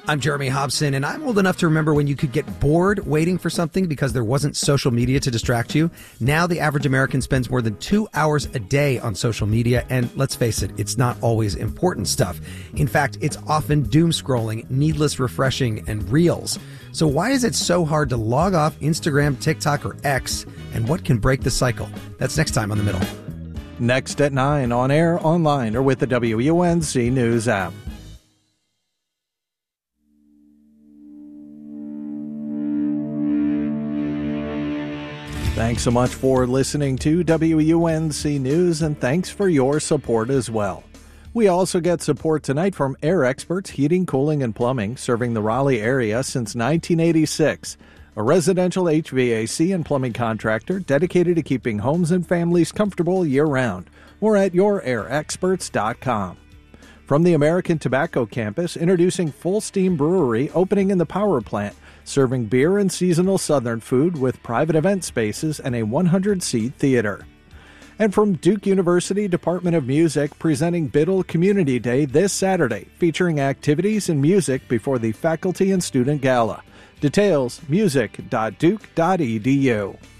I'm Jeremy Hobson, and I'm old enough to remember when you could get bored waiting for something because there wasn't social media to distract you. Now the average American spends more than 2 hours a day on social media, and let's face it, it's not always important stuff. In fact, it's often doom scrolling, needless refreshing, and reels. So why is it so hard to log off Instagram, TikTok, or X, and what can break the cycle? That's next time on The Middle. Next at 9 on air, online, or with the WUNC News app. Thanks so much for listening to WUNC News, and thanks for your support as well. We also get support tonight from Air Experts Heating, Cooling, and Plumbing, serving the Raleigh area since 1986. A residential HVAC and plumbing contractor dedicated to keeping homes and families comfortable year-round. More at yourAirExperts.com. From the American Tobacco Campus, introducing Full Steam Brewery, opening in the Power Plant, serving beer and seasonal Southern food with private event spaces and a 100-seat theater. And from Duke University Department of Music, presenting Biddle Community Day this Saturday, featuring activities and music before the Faculty and Student Gala. Details, music.duke.edu.